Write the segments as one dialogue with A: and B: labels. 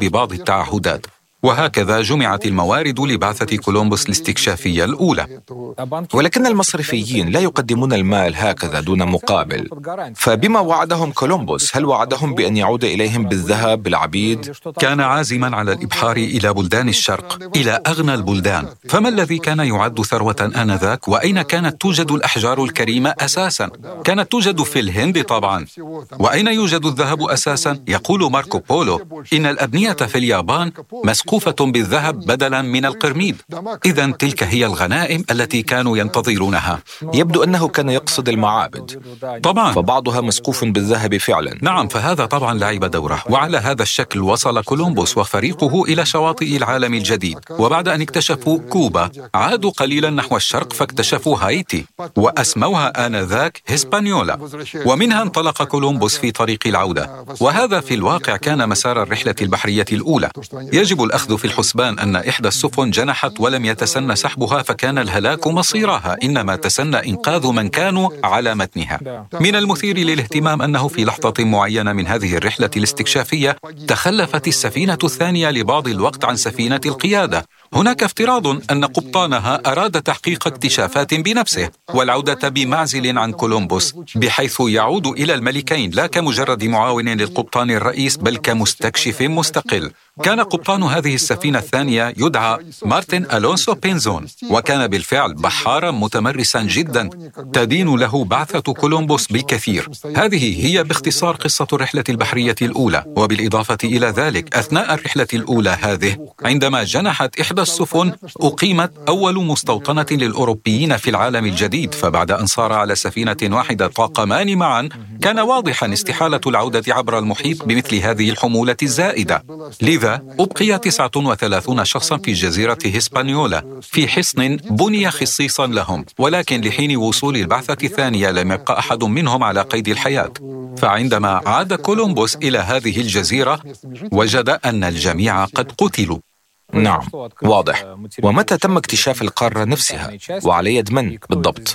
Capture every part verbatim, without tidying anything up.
A: ببعض التعهدات. وهكذا جمعت الموارد لبعثة كولومبوس الاستكشافية الأولى.
B: ولكن المصرفيين لا يقدمون المال هكذا دون مقابل، فبما وعدهم كولومبوس؟ هل وعدهم بأن يعود إليهم بالذهب بالعبيد؟
A: كان عازما على الإبحار إلى بلدان الشرق، إلى أغنى البلدان. فما الذي كان يعد ثروة آنذاك؟ وأين كانت توجد الأحجار الكريمة أساسا؟ كانت توجد في الهند طبعا. وأين يوجد الذهب أساسا؟ يقول ماركو بولو إن الأبنية في اليابان مسقوفة بالذهب بدلا من القرميد. إذن تلك هي الغنائم التي كانوا ينتظرونها.
B: يبدو أنه كان يقصد المعابد
A: طبعا،
B: فبعضها مسقوف بالذهب فعلا.
A: نعم، فهذا طبعا لعب دوره. وعلى هذا الشكل وصل كولومبوس وفريقه إلى شواطئ العالم الجديد. وبعد أن اكتشفوا كوبا عادوا قليلا نحو الشرق فاكتشفوا هايتي وأسموها آنذاك هسبانيولا، ومنها انطلق كولومبوس في طريق العودة. وهذا في الواقع كان مسار الرحلة البحرية الأولى. يجب الأخذ في الحسبان أن إحدى السفن جنحت ولم يتسنى سحبها فكان الهلاك مصيرها، إنما تسنى إنقاذ من كانوا على متنها. من المثير للاهتمام أنه في لحظة معينة من هذه الرحلة الاستكشافية تخلفت السفينة الثانية لبعض الوقت عن سفينة القيادة. هناك افتراض أن قبطانها أراد تحقيق اكتشافات بنفسه والعودة بمعزل عن كولومبوس، بحيث يعود إلى الملكين لا كمجرد معاون للقبطان الرئيس بل كمستكشف مستقل. كان قبطان هذه السفينة الثانية يدعى مارتن ألونسو بينزون، وكان بالفعل بحارا متمرسا جدا تدين له بعثة كولومبوس بالكثير. هذه هي باختصار قصة الرحلة البحرية الأولى. وبالإضافة إلى ذلك أثناء الرحلة الأولى هذه عندما جنحت إحدى السفن أقيمت أول مستوطنة للأوروبيين في العالم الجديد. فبعد أن صار على سفينة واحدة طاقمان معا كان واضحا استحالة العودة عبر المحيط بمثل هذه الحمولة الزائدة. لذا أبقي تسعة وثلاثون شخصا في جزيرة هسبانيولا في حصن بني خصيصا لهم، ولكن لحين وصول البعثة الثانية لم يبقى أحد منهم على قيد الحياة. فعندما عاد كولومبوس إلى هذه الجزيرة وجد أن الجميع قد قتلوا.
B: نعم، واضح. ومتى تم اكتشاف القارة نفسها؟ وعلى يد من بالضبط؟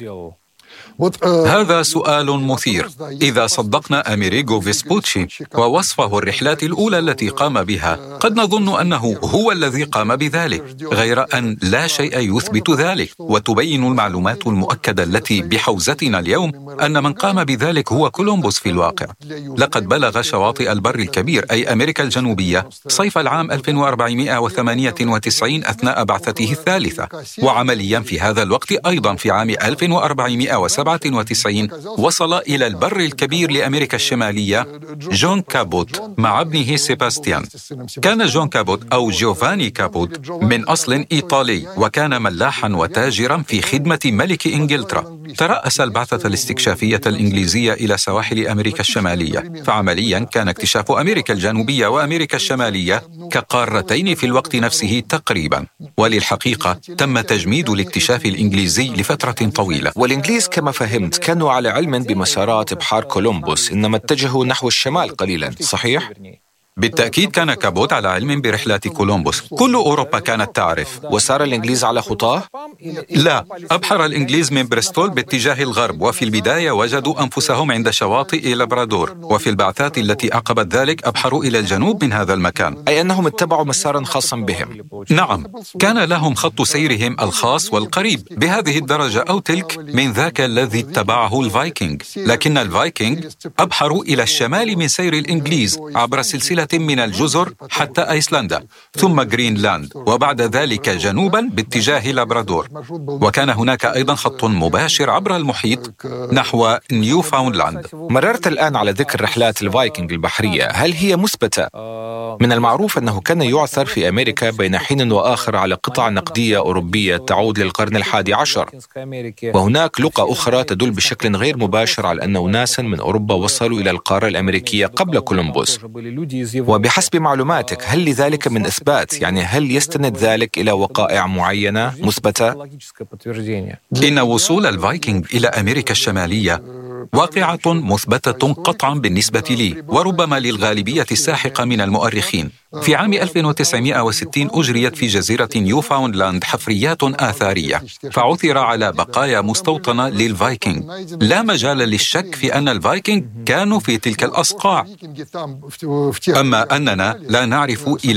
A: هذا سؤال مثير. إذا صدقنا أميريغو فيسبوتشي ووصفه الرحلات الأولى التي قام بها قد نظن أنه هو الذي قام بذلك، غير أن لا شيء يثبت ذلك. وتبين المعلومات المؤكدة التي بحوزتنا اليوم أن من قام بذلك هو كولومبوس في الواقع. لقد بلغ شواطئ البر الكبير أي أمريكا الجنوبية صيف العام ألف وأربعمائة وثمانية وتسعين أثناء بعثته الثالثة، وعمليا في هذا الوقت أيضا في عام ألف وأربعمائة وسبعة وتسعين وصل إلى البر الكبير لأمريكا الشمالية جون كابوت مع ابنه سيباستيان. كان جون كابوت أو جوفاني كابوت من أصل إيطالي، وكان ملاحا وتاجرا في خدمة ملك إنجلترا. ترأس البعثة الاستكشافية الإنجليزية إلى سواحل أمريكا الشمالية. فعمليا كان اكتشاف أمريكا الجنوبية وأمريكا الشمالية كقارتين في الوقت نفسه تقريبا. وللحقيقة تم تجميد الاكتشاف الإنجليزي لفترة طويلة.
B: والإنجليز كما فهمت كانوا على علم بمسارات إبحار كولومبوس، إنما اتجهوا نحو الشمال قليلا، صحيح؟
A: بالتأكيد كان كابوت على علم برحلات كولومبوس. كل أوروبا كانت تعرف.
B: وسار الإنجليز على خطاه؟
A: لا، أبحر الإنجليز من بريستول باتجاه الغرب، وفي البداية وجدوا أنفسهم عند شواطئ لابرادور، وفي البعثات التي أعقبت ذلك أبحروا إلى الجنوب من هذا المكان.
B: أي أنهم اتبعوا مسارا خاصا بهم؟
A: نعم، كان لهم خط سيرهم الخاص والقريب بهذه الدرجة أو تلك من ذاك الذي اتبعه الفايكنج. لكن الفايكنج أبحروا إلى الشمال من سير الإنجليز عبر سلسلة من الجزر حتى أيسلندا ثم غرينلاند، وبعد ذلك جنوبا باتجاه لابرادور. وكان هناك أيضا خط مباشر عبر المحيط نحو نيوفاوندلاند.
B: مررت الآن على ذكر رحلات الفايكنج البحرية، هل هي مثبتة؟ من المعروف أنه كان يعثر في أمريكا بين حين وآخر على قطع نقدية أوروبية تعود للقرن الحادي عشر، وهناك لقى أخرى تدل بشكل غير مباشر على أن أناسا من أوروبا وصلوا إلى القارة الأمريكية قبل كولومبوس. وبحسب معلوماتك هل لذلك من إثبات؟ يعني هل يستند ذلك إلى وقائع معينة مثبتة؟
A: إن وصول الفايكنج إلى أمريكا الشمالية واقعة مثبتة قطعا بالنسبة لي وربما للغالبية الساحقة من المؤرخين. في عام ألف وتسعمائة وستين أجريت في جزيرة نيوفاوندلاند حفريات آثارية، فعثر على بقايا مستوطنة للفايكنج. لا مجال للشك في أن الفايكنج كانوا في تلك الأصقاع، أما أننا لا نعرف إلى